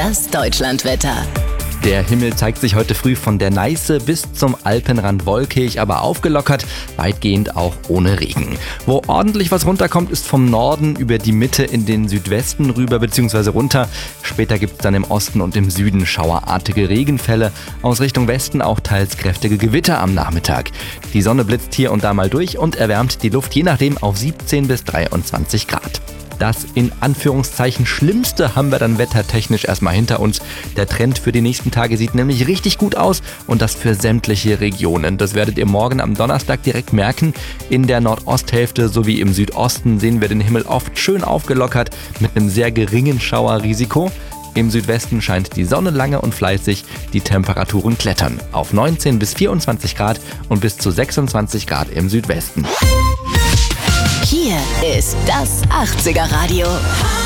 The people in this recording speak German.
Das Deutschlandwetter. Der Himmel zeigt sich heute früh von der Neiße bis zum Alpenrand wolkig, aber aufgelockert, weitgehend auch ohne Regen. Wo ordentlich was runterkommt, ist vom Norden über die Mitte in den Südwesten rüber bzw. runter. Später gibt es dann im Osten und im Süden schauerartige Regenfälle. Aus Richtung Westen auch teils kräftige Gewitter am Nachmittag. Die Sonne blitzt hier und da mal durch und erwärmt die Luft je nachdem auf 17 bis 23 Grad. Das in Anführungszeichen Schlimmste haben wir dann wettertechnisch erstmal hinter uns. Der Trend für die nächsten Tage sieht nämlich richtig gut aus und das für sämtliche Regionen. Das werdet ihr morgen am Donnerstag direkt merken. In der Nordosthälfte sowie im Südosten sehen wir den Himmel oft schön aufgelockert mit einem sehr geringen Schauerrisiko. Im Südwesten scheint die Sonne lange und fleißig, die Temperaturen klettern auf 19 bis 24 Grad und bis zu 26 Grad im Südwesten. Hier ist das 80er Radio.